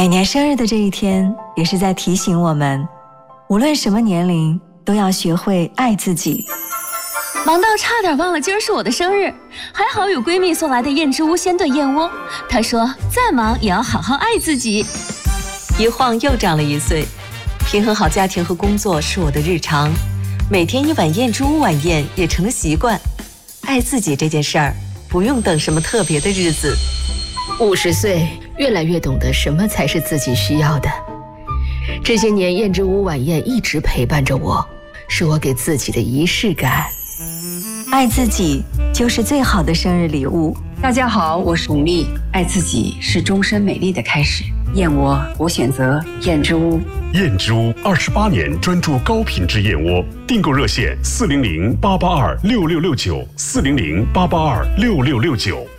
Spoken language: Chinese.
每年生日的这一天，也是在提醒我们，无论什么年龄，都要学会爱自己。 忙到差点忘了今儿是我的生日，还好有闺蜜送来的燕之屋鲜炖燕窝。她说再忙也要好好爱自己。 一晃又长了1岁，平衡好家庭和工作是我的日常，每天一碗燕之屋晚宴也成了习惯。爱自己这件事儿，不用等什么特别的日子。 50岁，越来越懂得什么才是自己需要的。这些年，燕之屋晚宴一直陪伴着我，是我给自己的仪式感。 爱自己就是最好的生日礼物。 大家好，我是巩俐。爱自己是终身美丽的开始。燕窝，我选择燕之屋。 燕之屋28年专注高品质燕窝，订购热线400-882-6669，400-882-6669。